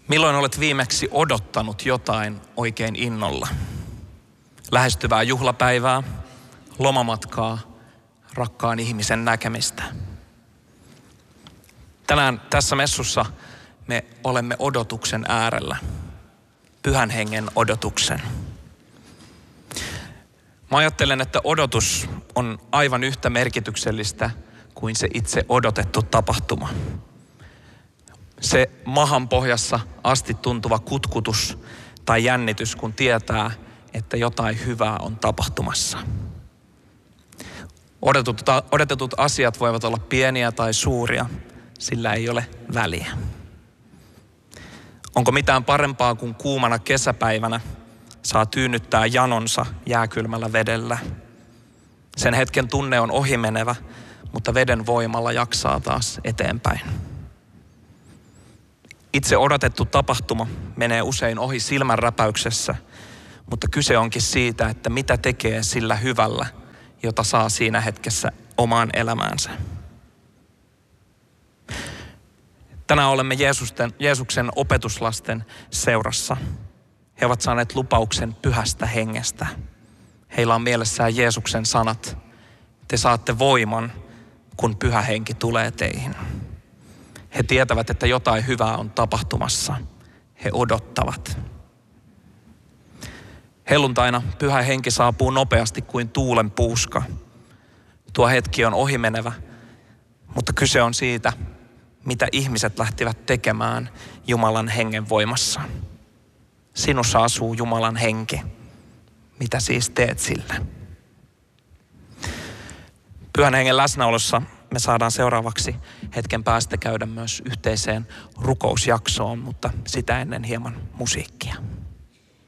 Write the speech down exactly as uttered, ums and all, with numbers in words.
Milloin olet viimeksi odottanut jotain oikein innolla? Lähestyvää juhlapäivää, lomamatkaa, rakkaan ihmisen näkemistä. Tänään tässä messussa me olemme odotuksen äärellä. Pyhän hengen odotuksen. Mä ajattelen, että odotus on aivan yhtä merkityksellistä kuin se itse odotettu tapahtuma. Se mahan pohjassa asti tuntuva kutkutus tai jännitys, kun tietää, että jotain hyvää on tapahtumassa. Odotetut, odotetut asiat voivat olla pieniä tai suuria, sillä ei ole väliä. Onko mitään parempaa kuin kuumana kesäpäivänä saa tyynnyttää janonsa jääkylmällä vedellä? Sen hetken tunne on ohimenevä, mutta veden voimalla jaksaa taas eteenpäin. Itse odotettu tapahtuma menee usein ohi silmänräpäyksessä, mutta kyse onkin siitä, että mitä tekee sillä hyvällä, jota saa siinä hetkessä omaan elämäänsä. Tänään olemme Jeesusten, Jeesuksen opetuslasten seurassa. He ovat saaneet lupauksen pyhästä hengestä. Heillä on mielessään Jeesuksen sanat. Te saatte voiman, kun pyhä henki tulee teihin. He tietävät, että jotain hyvää on tapahtumassa. He odottavat. Helluntaina pyhä henki saapuu nopeasti kuin tuulen puuska. Tuo hetki on ohimenevä, mutta kyse on siitä, mitä ihmiset lähtivät tekemään Jumalan hengen voimassa. Sinussa asuu Jumalan henki. Mitä siis teet sillä? Pyhän hengen läsnäolossa me saadaan seuraavaksi hetken päästä käydä myös yhteiseen rukousjaksoon, mutta sitä ennen hieman musiikkia.